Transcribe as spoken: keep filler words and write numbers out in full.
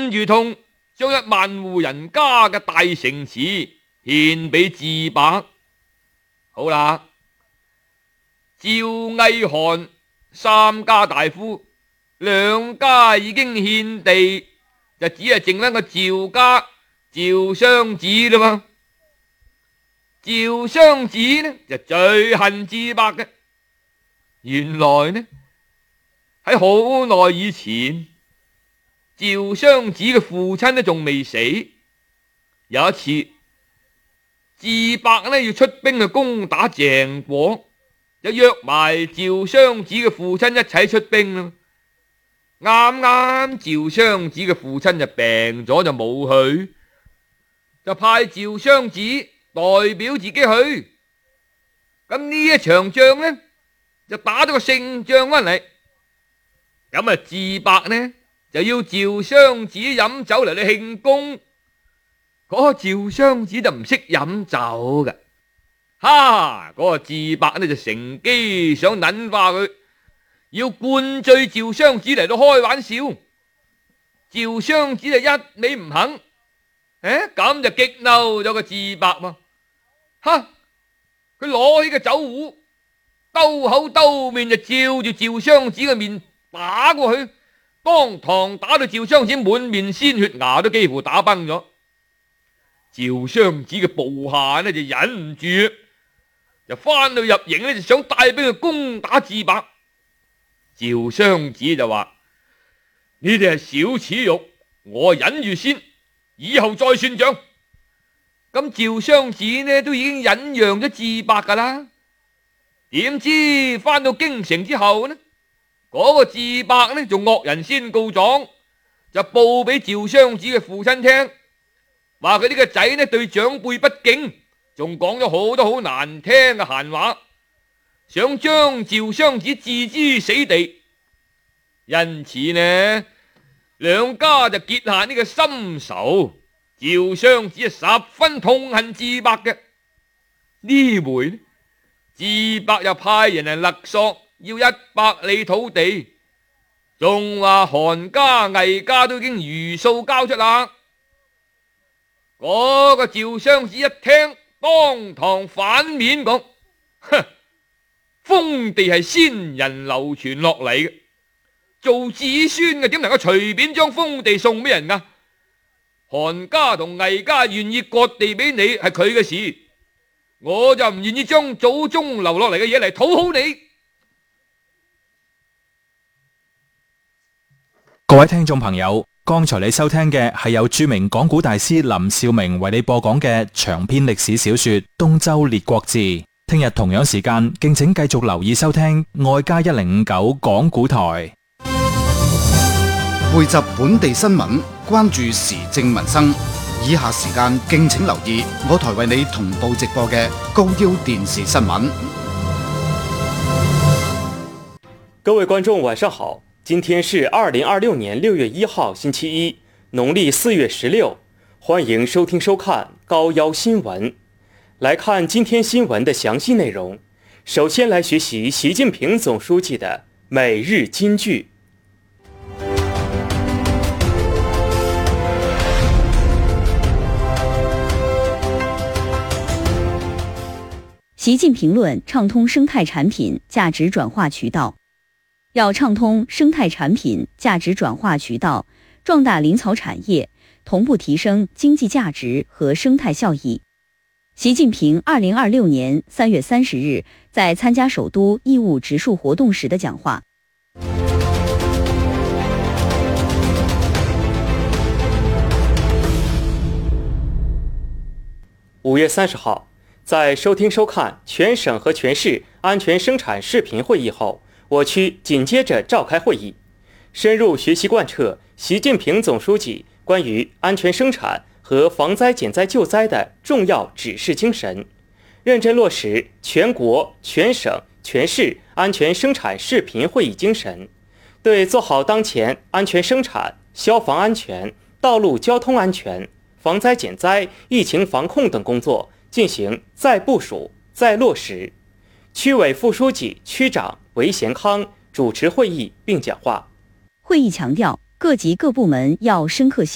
忍住痛，將一萬戶人家嘅大城池獻俾智伯。好啦，趙魏韓三家大夫，兩家已經獻地，就只係剩翻個趙家趙襄子啦嘛。趙襄子呢就最恨智伯嘅。原來呢喺好耐以前，趙襄子嘅父親呢仲未死。有一次，智伯呢要出兵去攻打鄭國，就約埋趙襄子嘅父親一齊出兵啦。啱啱趙襄子嘅父親就病咗，就冇去，就派趙襄子代表自己去。咁呢一場仗呢就打咗個勝仗翻嚟。咁啊，智伯呢就要趙襄子飲酒嚟到慶功。嗰個趙襄子就唔識飲酒嘅，哈！嗰個智伯呢就乘機想捻化佢，要灌醉趙襄子嚟到開玩笑。趙襄子就一味唔肯，誒，咁就激嬲咗個智伯嘛。哈！佢攞起個酒壺，兜口兜面就照住趙襄子嘅面打過去，當堂打到趙襄子滿面鮮血，牙都幾乎打崩咗。趙襄子嘅部下呢就忍唔住，就翻到入營呢就想帶兵去攻打智伯。趙襄子就話：呢啲係小恥辱，我忍住先，以後再算賬。咁趙襄子呢都已經忍讓咗智伯噶啦。點知翻到京城之後呢，嗰個智伯呢仲惡人先告狀，就報俾趙襄子嘅父親聽，話佢呢個仔呢對長輩不敬，仲講咗好多好難聽嘅閒話，想將趙襄子置之死地。因此呢，兩家就結下呢個深仇。趙襄子十分痛恨智伯嘅。呢回呢，智伯又派人嚟勒索，要一百里土地，仲話韓家魏家都已經如數交出啦。嗰個趙襄子一聽，當堂反面講：哼，封地係先人流傳落嚟嘅，做子孫嘅點能夠隨便將封地送俾人啊？韓家同魏家願意割地俾你係佢嘅事，我就唔願意將祖宗留落嚟嘅嘢嚟討好你。 各位聽眾朋友，剛才你收聽嘅係由著名講古大師林兆明為你播講嘅長篇歷史小說《東周列國志》。聽日同樣時間，敬請繼續留意收聽愛家一零五九講古台。 匯集本地新聞，關注時政民生。以下時間敬請留意我台為你同步直播嘅高腰電視新聞。 各位觀眾晚上好，今天是二零二六年六月一號星期一，農曆四月十六，歡迎收聽收看高腰新聞。來看今天新聞的詳細內容。首先來學習習近平總書記的每日金句。 習近平論暢通生態產品價值轉化渠道。要暢通生態產品價值轉化渠道，壯大林草產業，同步提升經濟價值和生態效益。習近平二零二六年三月三十日在參加首都義務植樹活動時的講話。 五月三十號，在收聽收看全省和全市安全生產視頻會議後，我區緊接着召開會議，深入學習貫徹習近平總書記關於安全生產和防災減災救災的重要指示精神，認真落實全國、全省、全市安全生產視頻會議精神，對做好當前安全生產、消防安全、道路交通安全、防災減災、疫情防控等工作進行再部署、再落實。區委副書記、區長韋賢康主持會議並講話。 會議強調，各級各部門要深刻